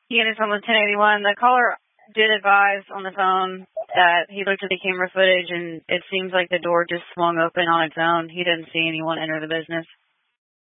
Units on the 1081. The caller did advise on the phone that he looked at the camera footage and it seems like the door just swung open on its own. He didn't see anyone enter the business.